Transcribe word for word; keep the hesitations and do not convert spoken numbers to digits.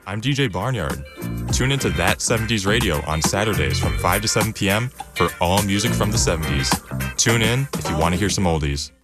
I'm D J Barnyard. Tune into That seventies Radio on Saturdays from five to seven p.m. for all music from the seventies. Tune in if you want to hear some oldies.